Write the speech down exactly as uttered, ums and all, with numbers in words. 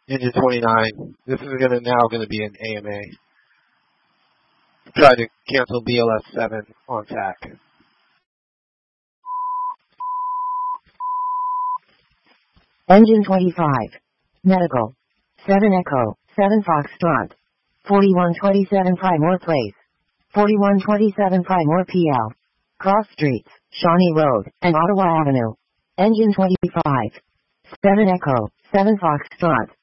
Engine twenty-nine. This is gonna now going to be an A M A. Try to cancel B L S seven on T A C. Engine twenty-five. Medical. seven Echo, seven Foxtrot. forty-one twenty-seven Primore Place. forty-one twenty-seven Primore P L. Cross Streets, Shawnee Road, and Ottawa Avenue. Engine twenty-five. seven Echo, seven Foxtrot.